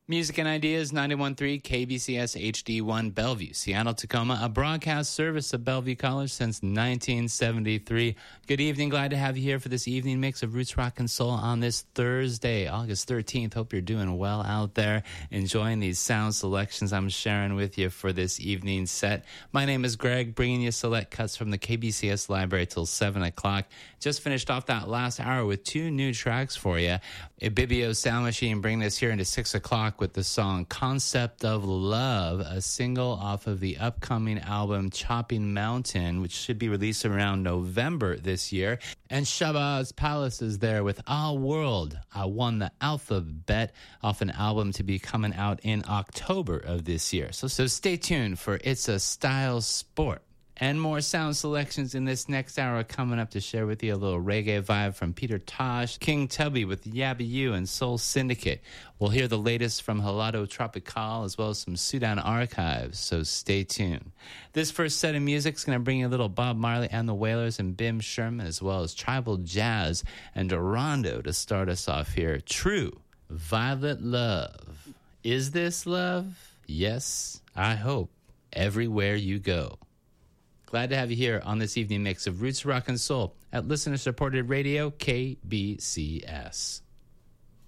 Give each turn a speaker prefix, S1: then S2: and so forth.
S1: Music and Ideas, 91.3 KBCS HD1 Bellevue, Seattle, Tacoma, a broadcast service of Bellevue College since 1973. Good evening. Glad to have you here for this evening mix of Roots Rock and Soul on this Thursday, August 13th. Hope you're doing well out there, enjoying these sound selections I'm sharing with you for this evening set. My name is Greg, bringing you select cuts from the KBCS library till 7 o'clock. Just finished off that last hour with two new tracks for you. Ibibio Sound Machine bringing us here into 6 o'clock with the song Concept of Love, a single off of the upcoming album Chopping Mountain, which should be released around November this year. And Shabazz Palace is there with Our World, I Won the Alphabet, off an album to be coming out in October of this year. So stay tuned for It's a Style Sport. And more sound selections in this next hour coming up to share with you a little reggae vibe from Peter Tosh, King Tubby with Yabba You and Soul Syndicate. We'll hear the latest from Halado Tropical as well as some Sudan archives, so stay tuned. This first set of music is going to bring you a little Bob Marley and the Wailers and Bim Sherman as well as Tribal Jazz and Durando to start us off here. True Violet Love. Is this love? Yes, I hope. Everywhere you go. Glad to have you here on this evening mix of Roots Rock and Soul at listener-supported radio KBCS.